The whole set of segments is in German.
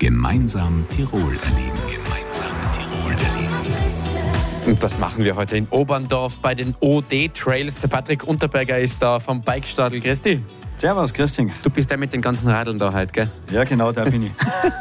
Gemeinsam Tirol erleben. Und das machen wir heute in Oberndorf bei den OD-Trails. Der Patrick Unterberger ist da vom Bikestadel. Grüß dich. Servus, grüß dich. Du bist der mit den ganzen Radeln da heute, gell? Ja, genau, der bin ich.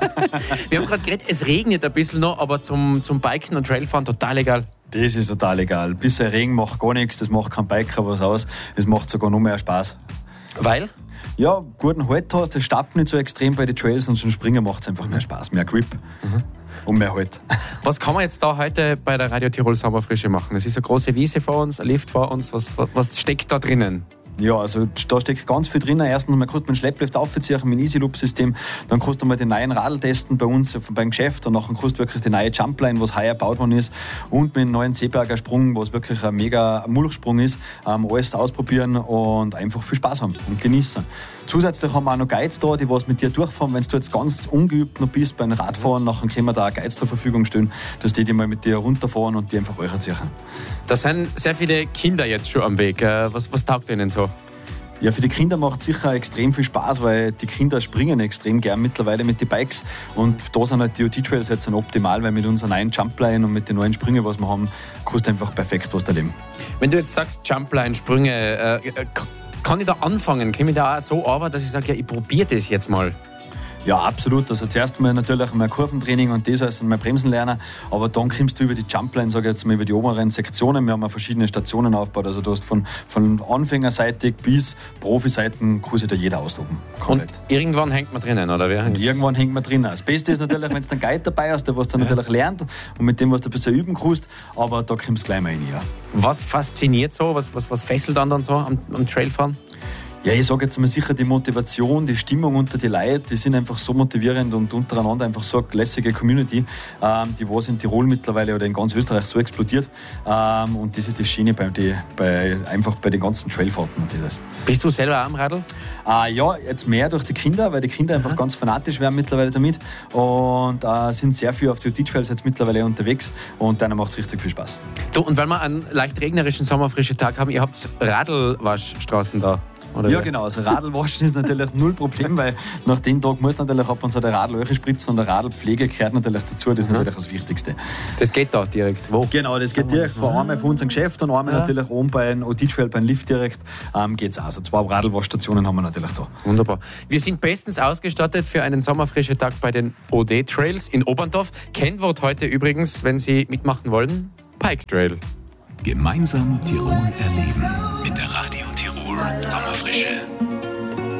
Wir haben gerade geredet, es regnet ein bisschen noch, aber zum Biken und Trailfahren total egal. Das ist total egal. Bisschen Regen macht gar nichts, das macht kein Biker was aus. Es macht sogar noch mehr Spaß. Weil? Ja, guten Halt hast, das stappt nicht so extrem bei den Trails und zum Springen macht es einfach mehr Spaß, mehr Grip und mehr Halt. Was kann man jetzt da heute bei der Radio Tirol Sommerfrische machen? Es ist eine große Wiese vor uns, ein Lift vor uns. Was steckt da drinnen? Ja, also da steckt ganz viel drin. Erstens mal kannst du mit dem Schlepplift aufziehen mit dem Easy-Loop-System. Dann kannst du mal den neuen Radl testen bei uns beim Geschäft. Und dann kannst du wirklich die neue Jumpline, was heuer gebaut worden ist. Und mit dem neuen Seeberger Sprung, was wirklich ein mega Mulchsprung ist, alles ausprobieren und einfach viel Spaß haben und genießen. Zusätzlich haben wir auch noch Guides da, die was mit dir durchfahren. Wenn du jetzt ganz ungeübt noch bist beim Radfahren, dann können wir da auch Guides zur Verfügung stellen, dass die mal mit dir runterfahren und die einfach euch ziehen. Da sind sehr viele Kinder jetzt schon am Weg. Was taugt ihnen so? Ja, für die Kinder macht es sicher extrem viel Spaß, weil die Kinder springen extrem gern mittlerweile mit den Bikes. Und da sind halt die OD-Trails jetzt optimal, weil mit unserer neuen Jumpline und mit den neuen Sprüngen, was wir haben, kannst du einfach perfekt was erleben. Wenn du jetzt sagst Jumpline, Sprünge, kann ich da anfangen? Kann ich da auch so arbeiten, dass ich sage, ja, ich probiere das jetzt mal? Ja, absolut. Also zuerst mal natürlich mal Kurventraining und das heißt mal Bremsen lernen, aber dann kommst du über die Jumpline, sage ich jetzt mal, über die oberen Sektionen. Wir haben auch verschiedene Stationen aufgebaut, also du hast von Anfängerseitig bis Profiseiten kann sich da jeder austoben. Komplett. Und irgendwann hängt man drinnen, oder wie? Und irgendwann hängt man drinnen. Das Beste ist natürlich, wenn du einen Guide dabei hast, der was dann natürlich lernt und mit dem, was du ein bisschen üben kannst, aber da kommst du gleich mal rein. Ja. Was fasziniert so? Was fesselt dann so am Trailfahren? Ja, ich sage jetzt mal sicher, die Motivation, die Stimmung unter die Leute, die sind einfach so motivierend und untereinander einfach so eine lässige Community, die was in Tirol mittlerweile oder in ganz Österreich so explodiert. Und das ist das Schöne bei den ganzen Trailfahrten. Bist du selber auch am Radl? Ja, jetzt mehr durch die Kinder, weil die Kinder einfach ganz fanatisch werden mittlerweile damit und sind sehr viel auf die OD-Trails jetzt mittlerweile unterwegs und denen macht es richtig viel Spaß. Du, und weil wir einen leicht regnerischen sommerfrischen Tag haben, ihr habt Radlwaschstraßen da? Oder ja, genau. Also Radlwaschen ist natürlich null Problem, weil nach dem Tag muss natürlich ab und zu der Radl spritzen und der Radlpflege gehört natürlich dazu. Das ist natürlich das Wichtigste. Das geht da direkt? Wo? Genau, das geht direkt von einmal von unserem Geschäft und einmal natürlich oben bei einem OD-Trail, beim Lift direkt geht es auch. Also 2 Radlwaschstationen haben wir natürlich da. Wunderbar. Wir sind bestens ausgestattet für einen sommerfrischen Tag bei den OD-Trails in Oberndorf. Kennwort heute übrigens, wenn Sie mitmachen wollen, Bike Trail. Gemeinsam Tirol erleben mit der Radio Tirol Sommerfrische.